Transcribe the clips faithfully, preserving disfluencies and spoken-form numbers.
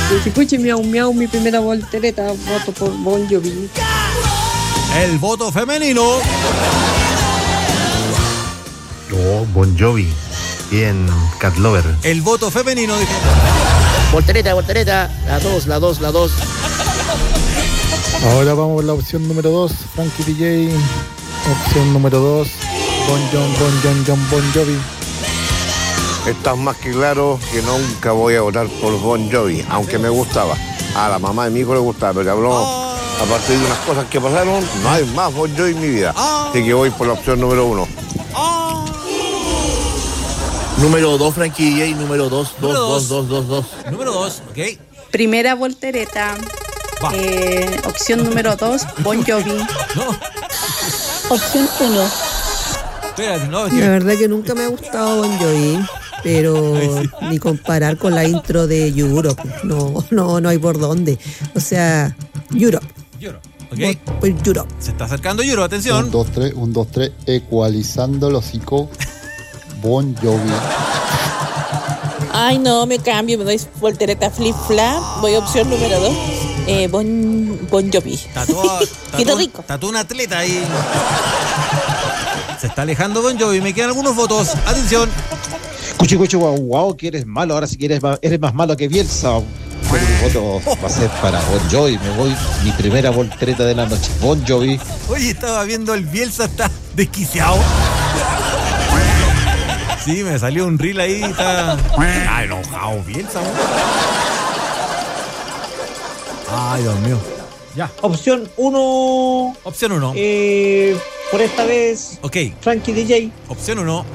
Cuchi cuchi, miau miau, mi primera voltereta, voto por Bon Jovi. El voto femenino. Oh, Bon Jovi. Bien, Cat Lover. El voto femenino. Dijo. Voltereta, voltereta. La dos, la dos, la dos. Ahora vamos por la opción número dos, Frankie D J. Opción número dos, Bon John, Bon John, John Bon Jovi. Está más que claro que nunca voy a votar por Bon Jovi, aunque me gustaba. A la mamá de mi hijo le gustaba, pero habló oh. a partir de unas cosas que pasaron, no hay más Bon Jovi en mi vida. Oh. Así que voy por la opción número uno. Oh. Número dos, Frankie D J, número dos, dos, dos, dos, dos, dos. Número dos, ok. Primera voltereta. Eh, opción número dos, Bon Jovi. No. Opción uno. Espérate, no, la verdad que nunca me ha gustado Bon Jovi, pero ay, sí. ni comparar con la intro de Europe. No, no, no hay por dónde. O sea, Europe. Europe, ok. Pues Europe. Se está acercando Europe, atención. Un, dos, tres, un, dos, tres, ecualizando el hocico. Bon Jovi. Ay, no, me cambio, me doy voltereta flip flap. Voy a opción número dos. Eh, bon, bon Jovi. Qué rico. Está todo un atleta ahí. Se está alejando Bon Jovi. Me quedan algunos votos. Atención. Cuchi, cuchi, guau, guau, que eres malo. Ahora sí que eres más, eres más malo que Bielsa. Pero mi voto va a ser para Bon Jovi. Me voy, mi primera voltereta de la noche. Bon Jovi. Oye, estaba viendo el Bielsa, está desquiciado. Sí, me salió un reel ahí. Está. Ah, enojado Bielsa. Ay, Dios mío. Ya. Opción uno. Opción uno. Eh, por esta vez. Ok. Frankie D J. Opción uno.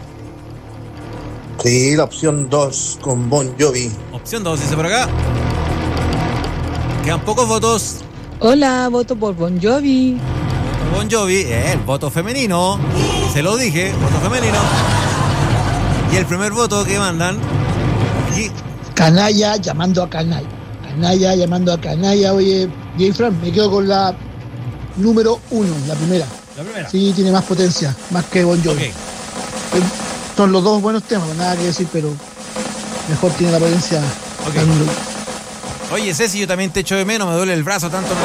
Sí, la opción dos con Bon Jovi. Opción dos, dice por acá. Quedan pocos votos. Hola, voto por Bon Jovi. Bon Jovi, eh, el voto femenino. Se lo dije, voto femenino. Y el primer voto que mandan. Y... Canalla llamando a canalla. Canalla llamando a canalla. Oye, J. Fran, me quedo con la número uno, la primera. La primera. Sí, tiene más potencia, más que Bon Jovi. Okay. Son los dos buenos temas, nada que decir, pero mejor tiene la potencia. Okay. Oye, Ceci, yo también te echo de menos, me duele el brazo tanto.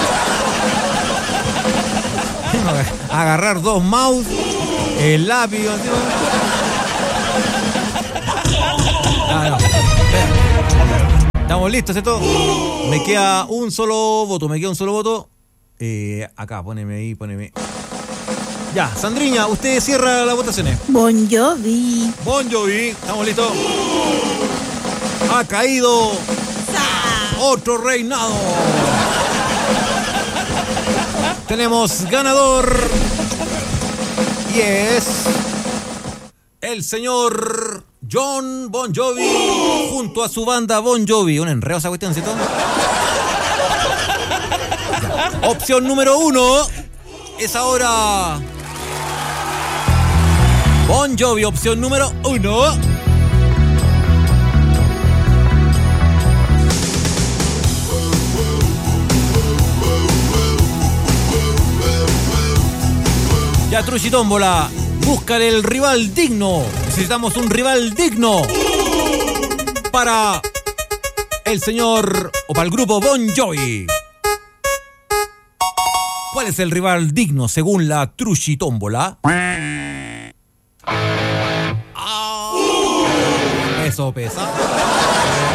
Agarrar dos mouse, el lápiz. Ah, no. Estamos listos, ¿cierto? Me queda un solo voto, me queda un solo voto. Eh, acá, poneme ahí, poneme. Ya, Sandriña, usted cierra las votaciones. Bon Jovi. Bon Jovi, estamos listos. Ha caído otro reinado. Tenemos ganador. Y es el señor John Bon Jovi junto a su banda Bon Jovi. Un enredo esa cuestión, ¿cierto? Ya. Opción número uno es ahora Bon Jovi, opción número uno. Ya, Truchi Tómbola, búscale el rival digno. Necesitamos un rival digno para el señor o para el grupo Bon Jovi. ¿Cuál es el rival digno según la Truchi Tómbola? Oh, eso pesa.